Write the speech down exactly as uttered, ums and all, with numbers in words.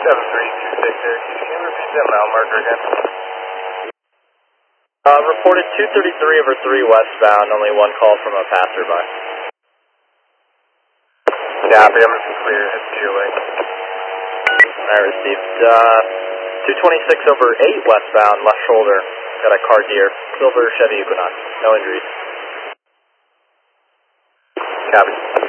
seven three two six Syracuse, can you repeat that mile marker again? Uh, reported two thirty-three over three westbound, only one call from a passerby. Copy, I'm just clear, head to your lake. I received, uh, two twenty-six over eight westbound, left shoulder. Got a car deer, silver Chevy Equinox, no injuries. Copy.